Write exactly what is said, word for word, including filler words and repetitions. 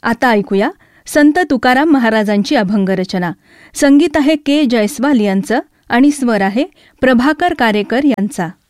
आता ऐकूया संत तुकाराम महाराजांची अभंगरचना. संगीत आहे के जयस्वाल यांचं आणि स्वर आहे प्रभाकर कारेकर यांचा.